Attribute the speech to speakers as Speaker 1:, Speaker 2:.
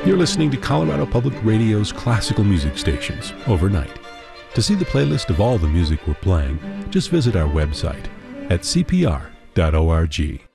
Speaker 1: You're listening to Colorado Public Radio's classical music stations overnight. To see the playlist of all the music we're playing, just visit our website at cpr.org.